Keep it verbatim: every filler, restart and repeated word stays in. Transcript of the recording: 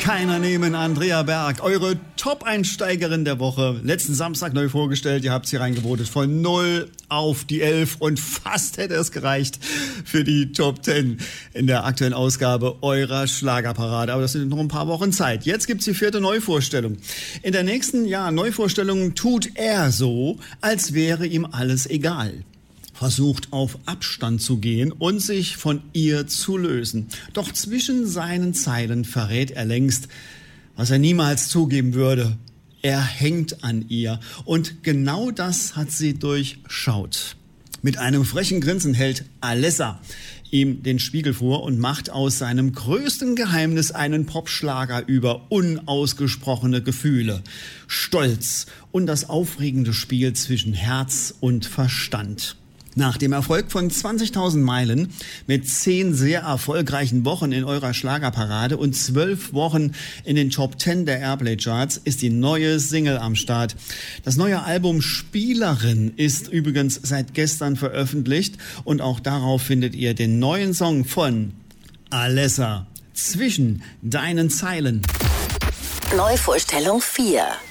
Keiner nehmen Andrea Berg, eure Top-Einsteigerin der Woche. Letzten Samstag neu vorgestellt, ihr habt sie reingevotet von null auf die elf und fast hätte es gereicht für die Top zehn in der aktuellen Ausgabe eurer Schlagerparade. Aber das sind noch ein paar Wochen Zeit. Jetzt gibt's die vierte Neuvorstellung. In der nächsten Jahr Neuvorstellung tut er so, als wäre ihm alles egal. Versucht auf Abstand zu gehen und sich von ihr zu lösen. Doch zwischen seinen Zeilen verrät er längst, was er niemals zugeben würde. Er hängt an ihr und genau das hat sie durchschaut. Mit einem frechen Grinsen hält Alessa ihm den Spiegel vor und macht aus seinem größten Geheimnis einen Popschlager über unausgesprochene Gefühle, Stolz und das aufregende Spiel zwischen Herz und Verstand. Nach dem Erfolg von zwanzigtausend Meilen mit zehn sehr erfolgreichen Wochen in eurer Schlagerparade und zwölf Wochen in den Top zehn der Airplay-Charts ist die neue Single am Start. Das neue Album Spielerin ist übrigens seit gestern veröffentlicht und auch darauf findet ihr den neuen Song von Alessa, Zwischen deinen Zeilen. Neuvorstellung vier.